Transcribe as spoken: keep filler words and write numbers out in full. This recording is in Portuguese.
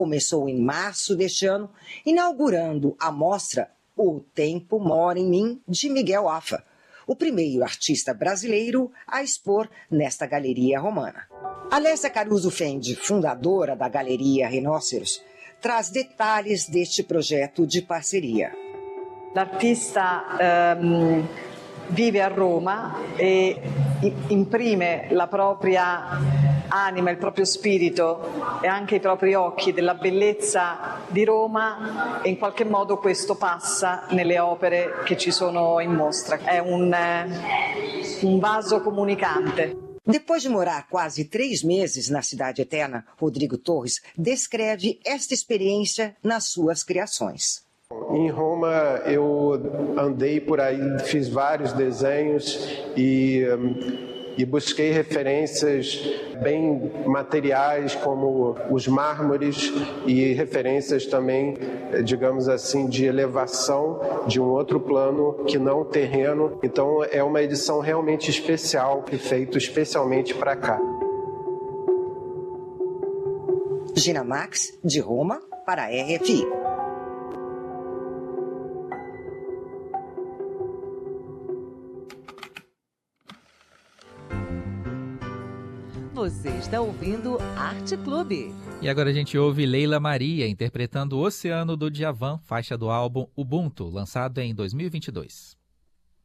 Começou em março deste ano, inaugurando a mostra O Tempo Mora em Mim, de Miguel Afa, o primeiro artista brasileiro a expor nesta galeria romana. Alessia Caruso Fendi, fundadora da Galeria Rhinóceros, traz detalhes deste projeto de parceria. L'artista um, vive a Roma e imprime la propria anima, il proprio spirito e anche i propri occhi della bellezza di Roma e in qualche modo questo passa nelle opere che ci sono in mostra. È un, un vaso comunicante. Depois de morar quase três meses na Cidade Eterna, Rodrigo Torres descreve esta experiência nas suas criações. Em Roma eu andei por aí, fiz vários desenhos e, e busquei referências bem materiais como os mármores e referências também, digamos assim, de elevação de um outro plano que não terreno. Então é uma edição realmente especial, feita especialmente para cá. Gina Max, de Roma, para a R F I. Você está ouvindo Arte Clube. E agora a gente ouve Leila Maria interpretando O Oceano do Djavan, faixa do álbum Ubuntu, lançado em dois mil e vinte e dois.